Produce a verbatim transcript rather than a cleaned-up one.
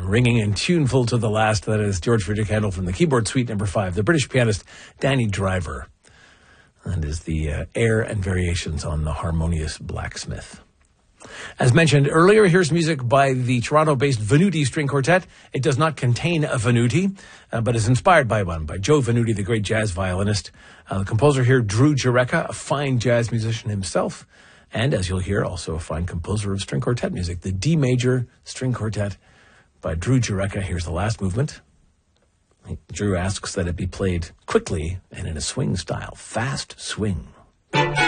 ringing and tuneful to the last. That is George Frideric Handel from the keyboard suite number five. The British pianist Danny Driver. And is the uh, air and variations on the Harmonious Blacksmith. As mentioned earlier, here's music by the Toronto-based Venuti String Quartet. It does not contain a Venuti, uh, but is inspired by one, by Joe Venuti, the great jazz violinist. Uh, the composer here, Drew Jurecka, a fine jazz musician himself, and as you'll hear, also a fine composer of string quartet music. The D Major String Quartet by Drew Jurecka. Here's the last movement. Drew asks that it be played quickly and in a swing style. Fast swing.